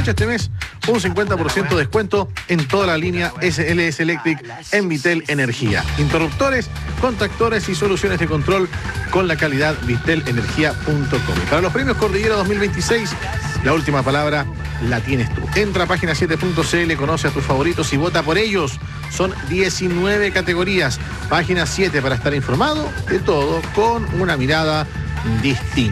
aprovecha este mes un 50% de descuento en toda la línea SLS Electric en Vitel Energía. Interruptores, contactores y soluciones de control con la calidad vitelenergia.com. Para los premios Cordillera 2026, la última palabra la tienes tú. Entra a página 7.cl, conoce a tus favoritos y vota por ellos. Son 19 categorías. Página 7 para estar informado de todo con una mirada distinta.